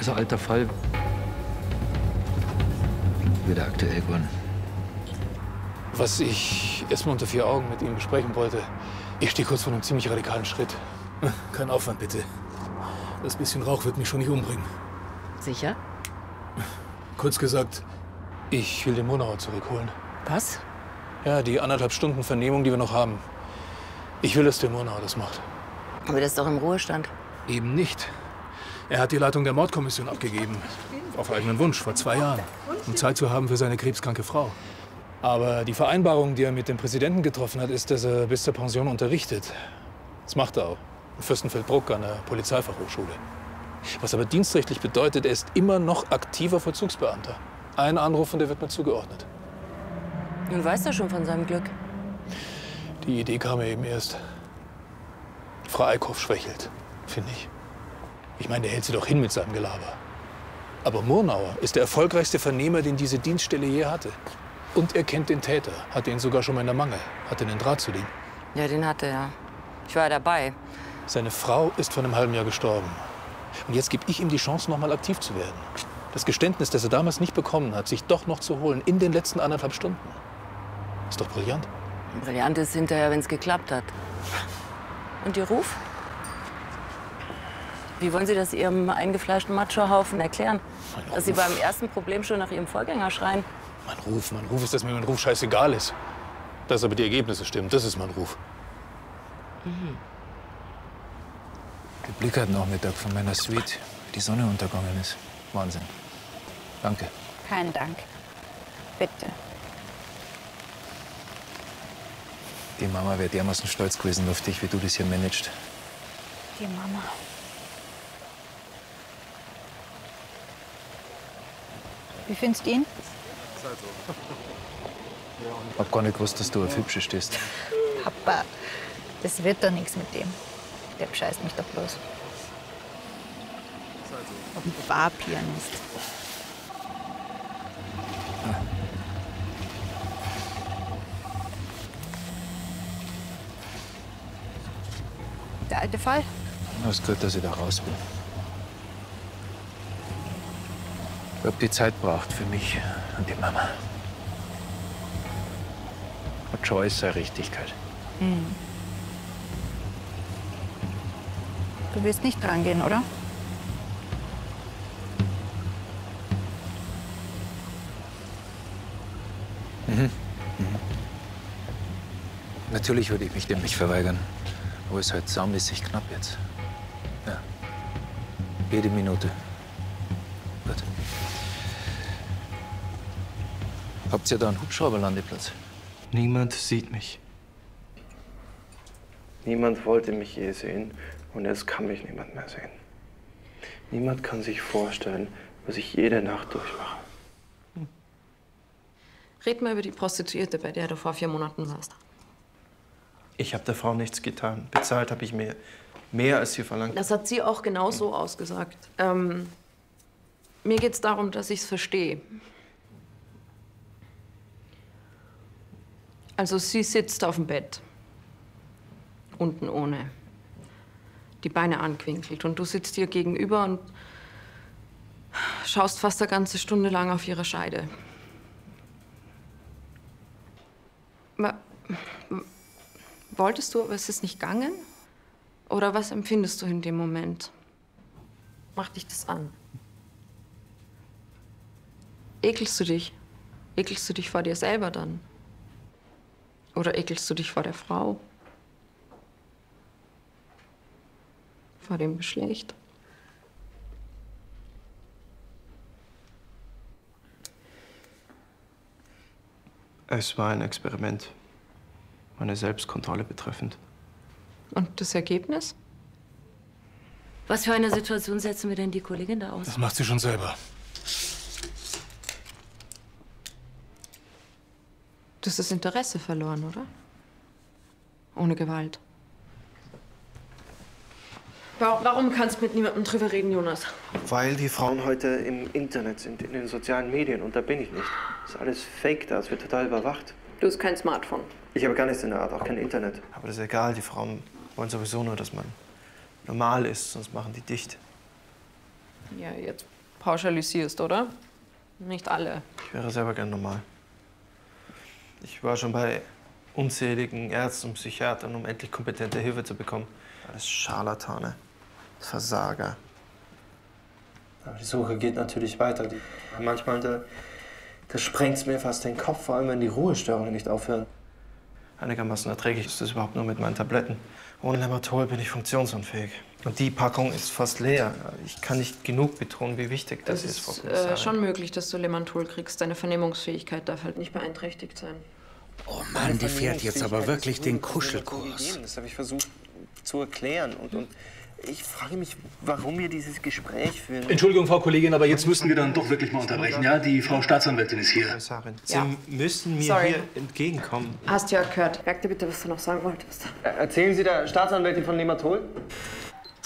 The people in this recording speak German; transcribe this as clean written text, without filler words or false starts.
großer alter Fall wieder aktuell geworden. Was ich erstmal unter vier Augen mit Ihnen besprechen wollte, ich stehe kurz vor einem ziemlich radikalen Schritt. Kein Aufwand, bitte. Das bisschen Rauch wird mich schon nicht umbringen. Sicher? Kurz gesagt, ich will den Murnauer zurückholen. Was? Ja, die 1,5 Stunden Vernehmung, die wir noch haben. Ich will, dass der Murnauer das macht. Aber der ist doch im Ruhestand. Eben nicht. Er hat die Leitung der Mordkommission abgegeben. Auf eigenen Wunsch, vor 2 Jahren. Um Zeit zu haben für seine krebskranke Frau. Aber die Vereinbarung, die er mit dem Präsidenten getroffen hat, ist, dass er bis zur Pension unterrichtet. Das macht er auch. In Fürstenfeldbruck an der Polizeifachhochschule. Was aber dienstrechtlich bedeutet, er ist immer noch aktiver Vollzugsbeamter. Ein Anruf und der wird mir zugeordnet. Nun weiß er schon von seinem Glück. Die Idee kam mir eben erst. Frau Eickhoff schwächelt, finde ich. Ich meine, der hält sie doch hin mit seinem Gelaber. Aber Murnauer ist der erfolgreichste Vernehmer, den diese Dienststelle je hatte. Und er kennt den Täter, hatte ihn sogar schon mal in der Mangel, hatte den Draht zu ihm. Ja, den hat er ja. Ich war ja dabei. Seine Frau ist vor einem halben Jahr gestorben. Und jetzt gebe ich ihm die Chance, noch mal aktiv zu werden. Das Geständnis, das er damals nicht bekommen hat, sich doch noch zu holen in den letzten 1,5 Stunden. Ist doch brillant. Brillant ist hinterher, wenn es geklappt hat. Und Ihr Ruf? Wie wollen Sie das Ihrem eingefleischten Machohaufen erklären? Dass Sie beim ersten Problem schon nach Ihrem Vorgänger schreien? Mein Ruf ist, dass mir mein Ruf scheißegal ist. Dass aber die Ergebnisse stimmen, das ist mein Ruf. Der Blick heute Nachmittag von meiner Suite, wie die Sonne untergegangen ist. Wahnsinn. Danke. Kein Dank. Bitte. Die Mama wäre dermaßen stolz gewesen auf dich, wie du das hier managst. Die Mama. Wie findest du ihn? Hab gar nicht gewusst, dass du auf Hübsche stehst. Papa, das wird doch nichts mit dem. Der bescheißt mich doch bloß. Ein Barpianist. Der alte Fall? Hast gehört, dass ich da raus bin. Ich hab die Zeit braucht für mich und die Mama. Hat schon alles seine Richtigkeit. Du willst nicht rangehen, oder? Natürlich würde ich mich dem nicht verweigern. Aber es ist halt saumäßig knapp jetzt. Ja. Jede Minute. Gut. Habt ihr da einen Hubschrauberlandeplatz? Niemand sieht mich. Niemand wollte mich je sehen und jetzt kann mich niemand mehr sehen. Niemand kann sich vorstellen, was ich jede Nacht durchmache. Red mal über die Prostituierte, bei der du vor 4 Monaten warst. Ich habe der Frau nichts getan. Bezahlt habe ich mehr als sie verlangt. Das hat sie auch genau so ausgesagt. Mir geht's darum, dass ich es verstehe. Also sie sitzt auf dem Bett, unten ohne, die Beine angewinkelt. Und du sitzt ihr gegenüber und schaust fast eine ganze Stunde lang auf ihre Scheide. Wolltest du, aber ist es nicht gegangen? Oder was empfindest du in dem Moment? Macht dich das an? Ekelst du dich? Ekelst du dich vor dir selber dann? Oder ekelst du dich vor der Frau? Vor dem Geschlecht? Es war ein Experiment. Meine Selbstkontrolle betreffend. Und das Ergebnis? Was für eine Situation setzen wir denn die Kollegin da aus? Das macht sie schon selber. Du hast das Interesse verloren, oder? Ohne Gewalt. Warum kannst du mit niemandem drüber reden, Jonas? Weil die Frauen heute im Internet sind, in den sozialen Medien. Und da bin ich nicht. Das ist alles fake da. Es wird total überwacht. Du hast kein Smartphone. Ich habe gar nichts in der Art, auch kein Internet. Aber das ist egal. Die Frauen wollen sowieso nur, dass man normal ist. Sonst machen die dicht. Ja, jetzt pauschalisierst, oder? Nicht alle. Ich wäre selber gern normal. Ich war schon bei unzähligen Ärzten und Psychiatern, um endlich kompetente Hilfe zu bekommen. Alles Scharlatane, Versager. Aber die Suche geht natürlich weiter. Manchmal, da sprengt es mir fast den Kopf, vor allem wenn die Ruhestörungen nicht aufhören. Einigermaßen erträglich ist das überhaupt nur mit meinen Tabletten. Ohne Lemmatol bin ich funktionsunfähig. Und die Packung ist fast leer. Ich kann nicht genug betonen, wie wichtig das ist, Frau Kommissarin. Schon möglich, dass du Lemantol kriegst. Deine Vernehmungsfähigkeit darf halt nicht beeinträchtigt sein. Oh Mann, die fährt jetzt aber wirklich den Kuschelkurs. Das habe ich versucht zu erklären. Und ich frage mich, warum wir dieses Gespräch führen. Entschuldigung, Frau Kollegin, aber jetzt müssen wir dann doch wirklich mal unterbrechen. Ja, die Frau Staatsanwältin ist hier. Kommissarin, Ja. Sie müssen mir Sorry. hier entgegenkommen. Hast ja gehört. Merk dir bitte, was du noch sagen wolltest. Erzählen Sie der Staatsanwältin von Lemmatol?